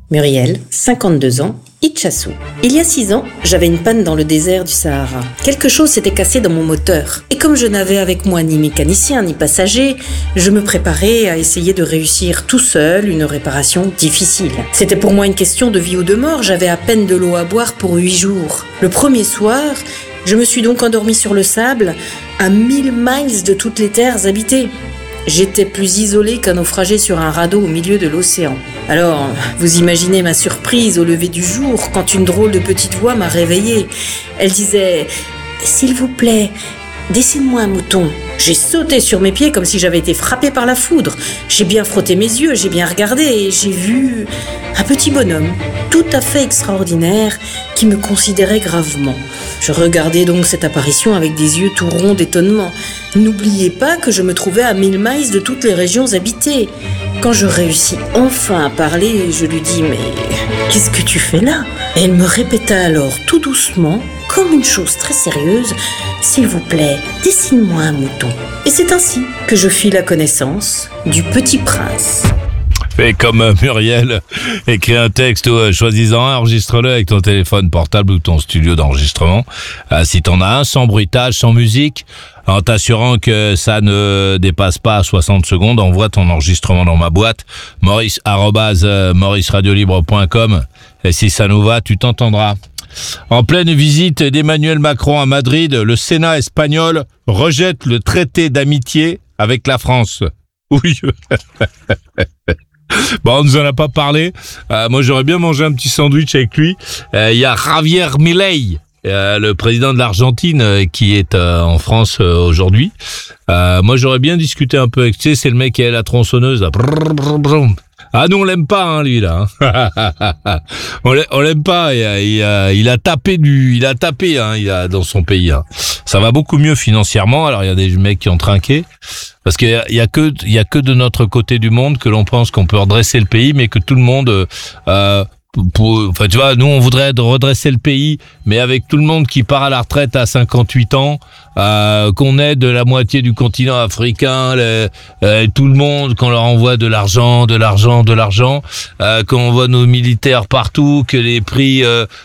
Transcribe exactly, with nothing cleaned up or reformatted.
Muriel, cinquante-deux ans, Itchassou. Il y a six ans, j'avais une panne dans le désert du Sahara. Quelque chose s'était cassé dans mon moteur. Et comme je n'avais avec moi ni mécanicien ni passager, je me préparais à essayer de réussir tout seul une réparation difficile. C'était pour moi une question de vie ou de mort, j'avais à peine de l'eau à boire pour huit jours. Le premier soir, je me suis donc endormi sur le sable, à mille miles de toutes les terres habitées. J'étais plus isolé qu'un naufragé sur un radeau au milieu de l'océan. Alors, vous imaginez ma surprise au lever du jour quand une drôle de petite voix m'a réveillée. Elle disait « S'il vous plaît, dessine-moi un mouton ». J'ai sauté sur mes pieds comme si j'avais été frappé par la foudre. J'ai bien frotté mes yeux, j'ai bien regardé et j'ai vu un petit bonhomme tout à fait extraordinaire qui me considérait gravement. Je regardais donc cette apparition avec des yeux tout ronds d'étonnement. N'oubliez pas que je me trouvais à mille miles de toutes les régions habitées. Quand je réussis enfin à parler, je lui dis « Mais qu'est-ce que tu fais là ?» Et elle me répéta alors tout doucement, comme une chose très sérieuse, « S'il vous plaît, dessine-moi un mouton. » Et c'est ainsi que je fis la connaissance du petit prince. Fais comme Muriel, écris un texte, euh, choisis-en un, enregistre-le avec ton téléphone portable ou ton studio d'enregistrement. Euh, si t'en as un, sans bruitage, sans musique, en t'assurant que ça ne dépasse pas soixante secondes, envoie ton enregistrement dans ma boîte, maurice arobase maurice radio libre point com, et si ça nous va, tu t'entendras. En pleine visite d'Emmanuel Macron à Madrid, le Sénat espagnol rejette le traité d'amitié avec la France. Oui. Bon, on nous en a pas parlé. Euh, moi, j'aurais bien mangé un petit sandwich avec lui. Il euh, y a Javier Milei, euh, le président de l'Argentine, euh, qui est euh, en France euh, aujourd'hui. Euh, moi, j'aurais bien discuté un peu avec, tu sais, c'est le mec qui a la tronçonneuse, là. Ah, nous, on l'aime pas, hein, lui, là. on, l'aime, on l'aime pas. Il a, il a, il a tapé du, il a tapé, hein, il a, dans son pays, hein. Ça va beaucoup mieux financièrement. Alors, il y a des mecs qui ont trinqué. Parce qu'il y a, il y a que, il y a que de notre côté du monde que l'on pense qu'on peut redresser le pays, mais que tout le monde, euh, pour, enfin, tu vois, nous, on voudrait redresser le pays, mais avec tout le monde qui part à la retraite à cinquante-huit ans, euh, qu'on aide la moitié du continent africain, les, euh, tout le monde, qu'on leur envoie de l'argent, de l'argent, de l'argent, euh, qu'on envoie nos militaires partout, que les prix euh,